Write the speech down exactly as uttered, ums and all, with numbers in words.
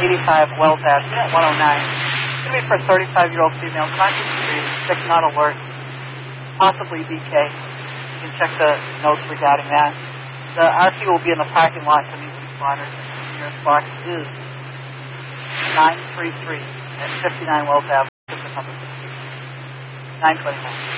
eighty-five Wells Avenue, one oh nine. It's going to be for a thirty-five-year-old female, conscious breathing, sick, not alert, possibly B K. You can check the notes regarding that. The R P will be in the parking lot to meet responders. The nearest box is nine three three at fifty-nine Wells Avenue, number nine twenty-nine.